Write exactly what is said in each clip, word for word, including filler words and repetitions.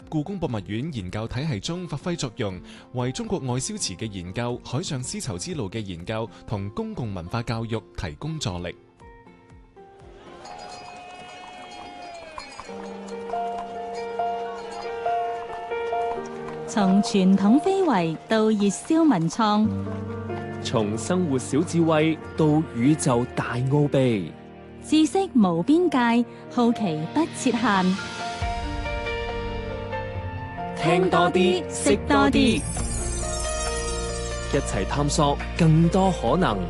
故宮博物院研究體系中發揮作用，為中國外銷瓷嘅研究、海上絲綢之路嘅研究同公共文化教育提供助力。 從傳統非遺到熱銷文創， 從生活小智慧到宇宙大奧秘， 知識無邊界，好奇不設限。 聽多啲，識多啲，一齊探索更多可能。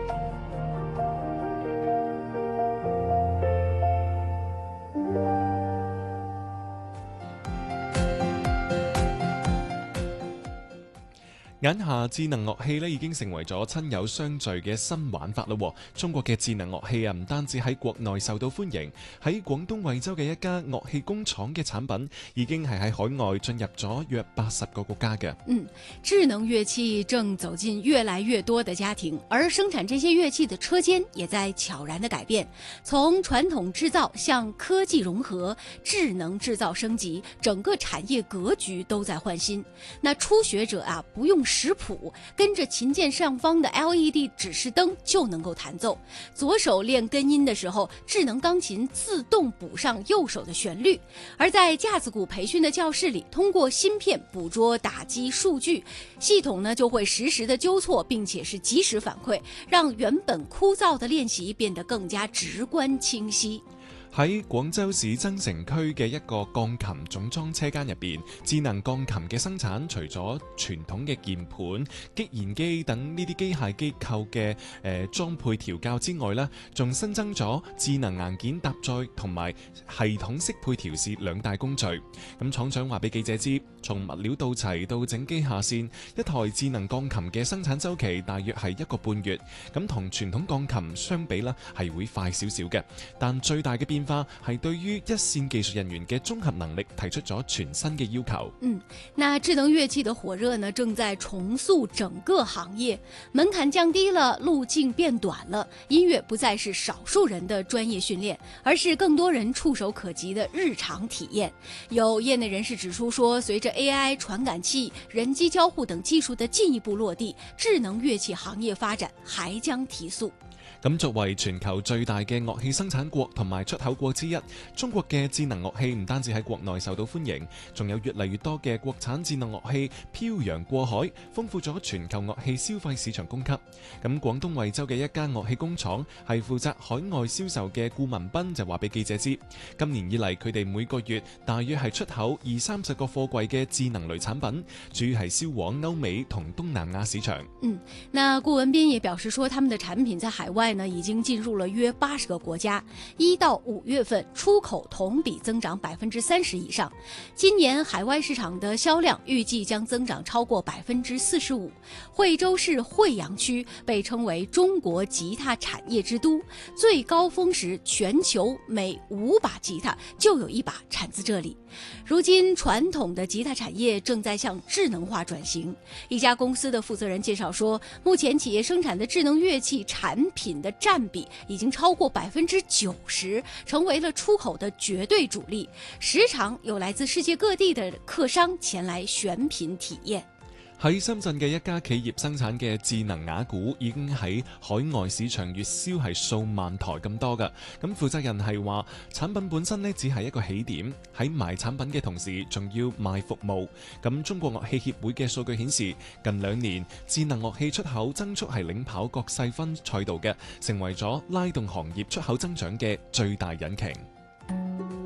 眼下智能樂器咧已經成為咗親友相聚嘅新玩法啦。中國嘅智能樂器啊，唔單止喺國內受到歡迎，喺廣東惠州嘅一家樂器工廠嘅產品已經係喺海外進入咗約八十個國家嘅。 嗯，智能樂器正走進越來越多的家庭，而生產這些樂器的車間也在悄然的改變，從傳統製造向科技融合、智能製造升級，整個產業格局都在換新。那初學者啊，不用識譜，跟着琴鍵上方的 L E D 指示燈就能夠彈奏。左手練根音的時候，智能鋼琴自動補上右手的旋律。而在架子鼓培訓的教室裡，通過芯片捕捉打擊數據，系統呢就會實時的糾錯，並且是及時反饋，讓原本枯燥的練習變得更加直觀清晰。 喺廣州市增城區嘅一個鋼琴總裝車間入邊，智能鋼琴嘅生產除咗傳統嘅鍵盤、擊弦機等呢啲機械機構嘅誒裝配調校之外呢，仲新增咗智能硬件搭載同埋系統適配調試兩大工序。咁廠長話俾記者知，從物料到齊到整機下線，一台智能鋼琴嘅生產週期大約係一個半月。咁同傳統鋼琴相比呢，係會快少少嘅，但最大嘅變化係對於一線技術人員嘅綜合能力提出咗全新嘅要求。 嗯，那智能樂器的火熱呢，正在重塑整個行業，門檻降低了，路徑變短了，音樂不再是少數人的專業訓練，而是更多人觸手可及的日常體驗。有業內人士指出說，隨着 A I、傳感器、人機交互等技術的進一步落地，智能樂器行業發展還將提速。 咁作為全球最大嘅樂器生產國同埋出口國之一，中國嘅智能樂器唔單止喺國內受到歡迎，仲有越嚟越多嘅國產智能樂器漂洋過海，豐富咗全球樂器消費市場供給。咁廣東惠州嘅一間樂器工廠係負責海外銷售嘅顧文斌就話俾記者知，今年以嚟佢哋每個月大約係出口二三十個貨櫃嘅智能類產品，主要係銷往歐美同東南亞市場。 嗯，那顧文斌也表示說，他們的產品在海外呢已經進入了約八十個國家，一到五月份出口同比增長百分之三十以上。今年海外市場的銷量預計將增長超過百分之四十五。惠州市惠陽區被稱為中國吉他產業之都，最高峰時全球每五把吉他就有一把產自這裡。如今傳統的吉他產業正在向智能化轉型。一家公司的負責人介紹說，目前企業生產的智能樂器產品的佔比已經超過百分之九十，成為了出口的絕對主力。時常有來自世界各地的客商前來選品體驗。 喺深圳嘅一家企業生產嘅智能啞鼓已經喺海外市場月銷係數萬台咁多㗎。咁負責人係話，產品本身呢只係一個起點，喺賣產品嘅同時仲要賣服務。咁中國樂器協會嘅數據顯示，近兩年智能樂器出口增速係領跑各細分賽道嘅，成為咗拉動行業出口增長嘅最大引擎。